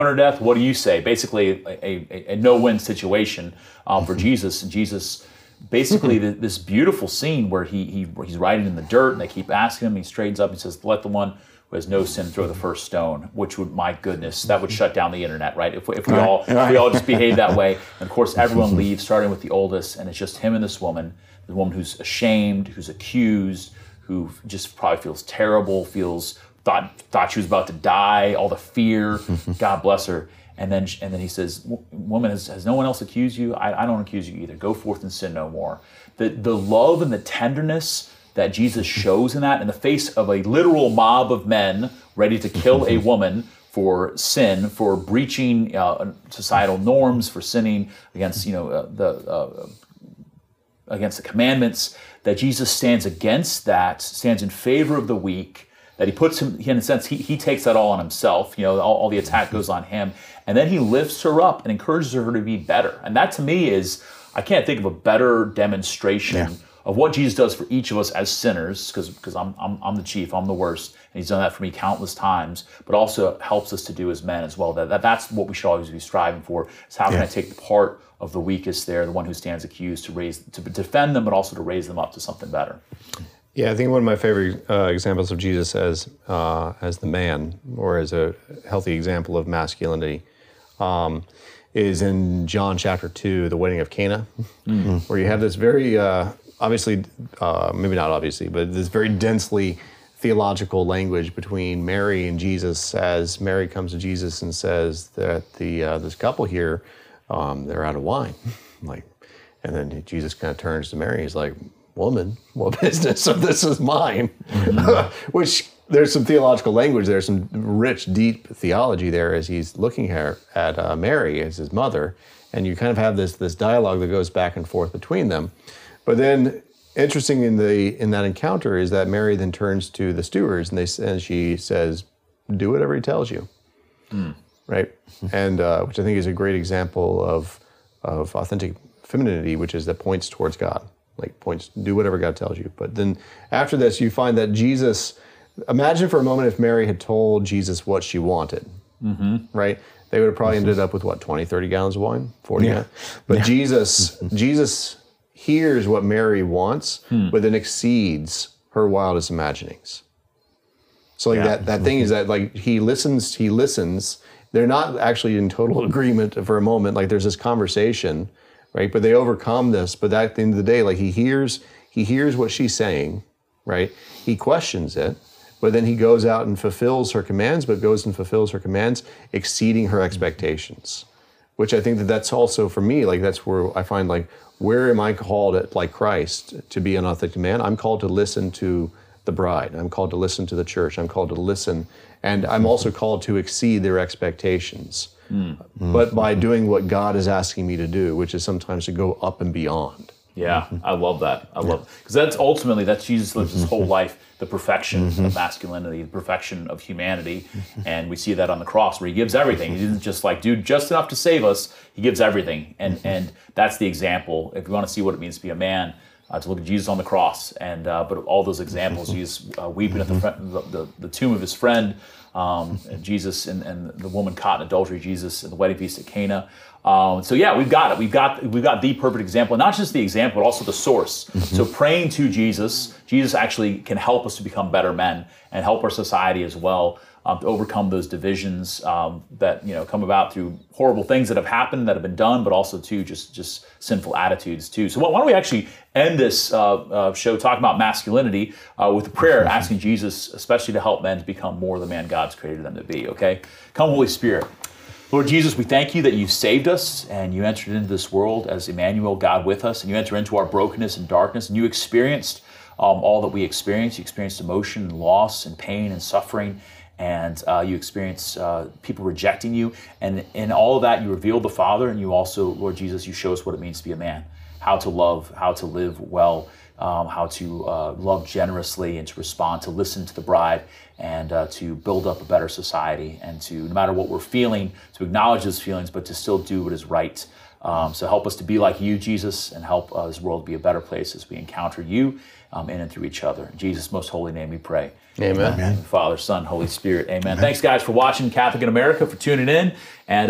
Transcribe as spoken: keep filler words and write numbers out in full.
Or death, what do you say? Basically, a, a, a no-win situation um, for Jesus. And Jesus, basically, the, this beautiful scene where he, he he's riding in the dirt, and they keep asking him. He straightens up and says, "Let the one who has no sin throw the first stone." Which would, my goodness, that would shut down the internet, right? If we, if we right. all if we all just behave that way. And of course, everyone leaves, starting with the oldest, and it's just him and this woman. The woman who's ashamed, who's accused, who just probably feels terrible, feels. Thought thought she was about to die, all the fear. God bless her. And then and then he says, "Woman, has, has no one else accused you? I, I don't accuse you either. Go forth and sin no more." The the love and the tenderness that Jesus shows in that, in the face of a literal mob of men ready to kill a woman for sin, for breaching uh, societal norms, for sinning against you know uh, the uh, against the commandments, that Jesus stands against that, stands in favor of the weak. That he puts him, in a sense, he, he takes that all on himself. You know, all, all the attack goes on him. And then he lifts her up and encourages her to be better. And that to me is, I can't think of a better demonstration yeah. of what Jesus does for each of us as sinners, because because I'm, I'm I'm the chief, I'm the worst. And he's done that for me countless times, but also helps us to do as men as well. That, that That's what we should always be striving for, is how can yeah. I take the part of the weakest there, the one who stands accused, to raise, to defend them, but also to raise them up to something better. Yeah, I think one of my favorite uh, examples of Jesus as uh, as the man, or as a healthy example of masculinity, um, is in John chapter two, the wedding of Cana, mm-hmm. where you have this very, uh, obviously, uh, maybe not obviously, but this very densely theological language between Mary and Jesus, as Mary comes to Jesus and says that the uh, this couple here, um, they're out of wine. like, and then Jesus kind of turns to Mary, he's like, "Woman, what business of this is mine?" Mm-hmm. Which, there's some theological language there, some rich, deep theology there as he's looking here at uh, Mary as his mother, and you kind of have this this dialogue that goes back and forth between them. But then, interesting in the in that encounter is that Mary then turns to the stewards and they and she says, "Do whatever he tells you," mm. right? And uh, which I think is a great example of of authentic femininity, which is that points towards God. Like points, do whatever God tells you. But then after this, you find that Jesus, imagine for a moment if Mary had told Jesus what she wanted, mm-hmm. right? They would have probably mm-hmm. ended up with what, twenty, thirty gallons of wine, forty yeah. But yeah. Jesus, Jesus hears what Mary wants, hmm. but then exceeds her wildest imaginings. So like yeah. that, that thing is that like he listens, he listens. They're not actually in total agreement for a moment. Like there's this conversation, right? But they overcome this. But at the end of the day, like he hears, he hears what she's saying, right? He questions it, but then he goes out and fulfills her commands, but goes and fulfills her commands, exceeding her expectations. Which I think that that's also for me, like that's where I find like, where am I called at, like Christ, to be an authentic man? I'm called to listen to the bride. I'm called to listen to the church. I'm called to listen. And I'm also called to exceed their expectations. Mm. But by doing what God is asking me to do, which is sometimes to go up and beyond. Yeah, mm-hmm. I love that. I love it. Because that's ultimately, that's Jesus lives his whole life, the perfection mm-hmm. of masculinity, the perfection of humanity. Mm-hmm. And we see that on the cross where he gives everything. He didn't just like do just enough to save us. He gives everything. And mm-hmm. and that's the example. If you want to see what it means to be a man, uh, to look at Jesus on the cross. And uh, but all those examples, mm-hmm. Jesus uh, weeping mm-hmm. at the, the, the, the tomb of his friend, um, and Jesus and, and the woman caught in adultery, Jesus and the wedding feast at Cana. Um, so yeah, we've got it. We've got we've got the perfect example, not just the example, but also the source. Mm-hmm. So praying to Jesus, Jesus actually can help us to become better men and help our society as well um, to overcome those divisions um, that you know come about through horrible things that have happened, that have been done, but also too just just sinful attitudes too. So why don't we actually end this uh, uh, show talking about masculinity uh, with a prayer, asking Jesus, especially to help men to become more the man God's created them to be. Okay, come Holy Spirit. Lord Jesus, we thank you that you saved us and you entered into this world as Emmanuel, God with us, and you enter into our brokenness and darkness, and you experienced um, all that we experienced. You experienced emotion and loss and pain and suffering, and uh, you experienced uh, people rejecting you. And in all of that, you revealed the Father, and you also, Lord Jesus, you show us what it means to be a man, how to love, how to live well, um, how to uh, love generously and to respond, to listen to the bride, and uh, to build up a better society, and to, no matter what we're feeling, to acknowledge those feelings, but to still do what is right Um, so help us to be like you, Jesus, and help uh, this world be a better place as we encounter you um, in and through each other. In Jesus' most holy name we pray. Amen. Amen. Father, Son, Holy Spirit. Amen. Amen. Thanks, guys, for watching Catholic in America, for tuning in. And